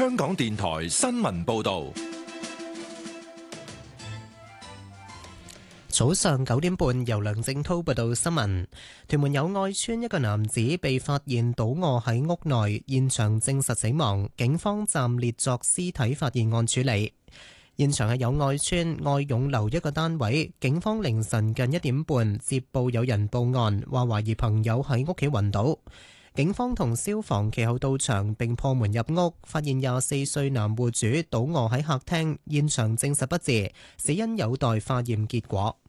香港電台新聞報道。 早上9點半，由梁正滔報道新聞。屯門友愛邨一個男子被發現倒卧喺屋內，現場證實死亡，警方暫列作屍體發現案處理。現場係友愛邨愛勇樓一個單位，警方凌晨近1點半接報有人報案，話懷疑朋友喺屋企暈倒。警方同消防其後到場並破門入屋，發現24歲男戶主倒卧喺客廳，現場證實不治，死因有待化驗結果。